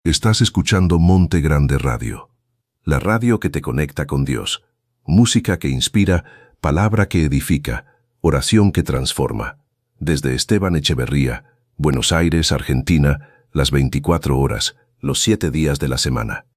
Estás escuchando Monte Grande Radio, la radio que te conecta con Dios, música que inspira, palabra que edifica, oración que transforma. Desde Esteban Echeverría, Buenos Aires, Argentina, las 24 horas, los 7 días de la semana.